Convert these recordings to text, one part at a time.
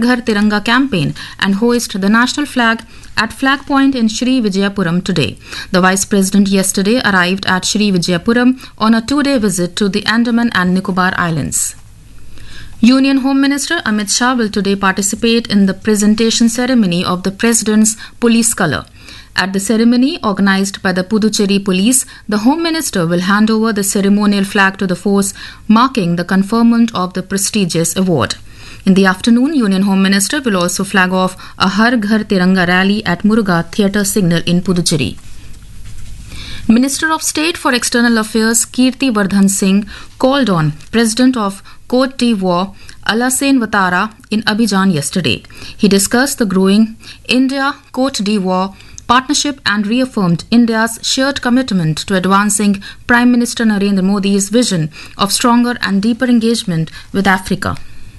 Ghar Tiranga campaign and hoist the national flag at Flag Point in Sri Vijayapuram today. The Vice President yesterday arrived at Sri Vijayapuram on a 2-day visit to the Andaman and Nicobar Islands. Union Home Minister Amit Shah will today participate in the presentation ceremony of the President's Police Colour. At the ceremony organised by the Puducherry Police, the Home Minister will hand over the ceremonial flag to the force, marking the conferment of the prestigious award. In the afternoon, Union Home Minister will also flag off a Har Ghar Tiranga rally at Muruga Theatre Signal in Puducherry. Minister of State for External Affairs Kirti Vardhan Singh called on President of Cote d'Ivoire Alassane Ouattara in Abidjan yesterday. He discussed the growing India-Cote d'Ivoire partnership and reaffirmed India's shared commitment to advancing Prime Minister Narendra Modi's vision of stronger and deeper engagement with Africa.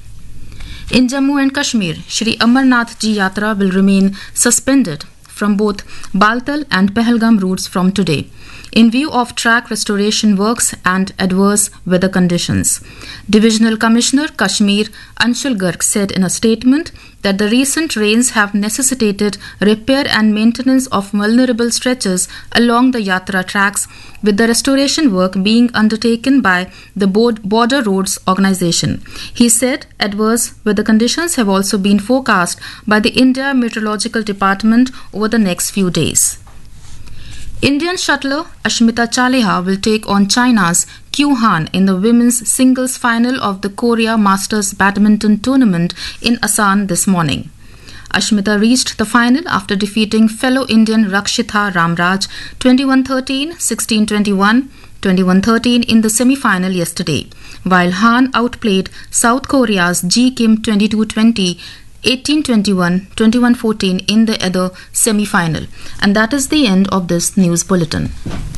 In Jammu and Kashmir, Shri Amarnath Ji Yatra will remain suspended from both Baltal and Pahalgam routes from today, in view of track restoration works and adverse weather conditions. Divisional Commissioner Kashmir Anshul Garg said in a statement that the recent rains have necessitated repair and maintenance of vulnerable stretches along the Yatra tracks, with the restoration work being undertaken by the Border Roads Organisation. He said adverse weather conditions have also been forecast by the India Meteorological Department over the next few days. Indian shuttler Ashmita Chaleha will take on China's Qiu Han in the women's singles final of the Korea Masters Badminton Tournament in Asan this morning. Ashmita reached the final after defeating fellow Indian Rakshitha Ramraj 21-13, 16-21, 21-13 in the semi-final yesterday, while Han outplayed South Korea's Ji Kim 22-20, 18-21, 21-14 in the other semi-final. And that is the end of this news bulletin.